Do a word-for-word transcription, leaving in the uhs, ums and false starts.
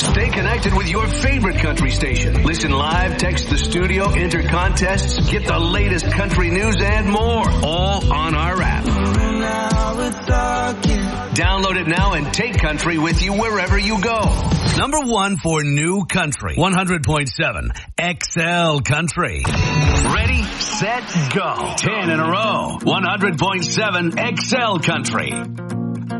Stay connected with your favorite country station. Listen live, text the studio, enter contests, get the latest country news and more, all on our app. Download it now and take country with you wherever you go. Number one for new country, one hundred point seven X L Country. Ready, set, go. Ten in a row, one hundred point seven X L Country.